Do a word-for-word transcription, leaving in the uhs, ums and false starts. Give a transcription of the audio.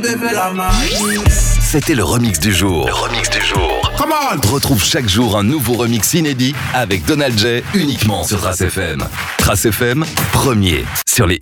bébé fais la magie. C'était le remix du jour. Le remix du jour. Come on. Retrouve chaque jour un nouveau remix inédit avec Donald J uniquement sur Trace F M. Trace F M, premier sur les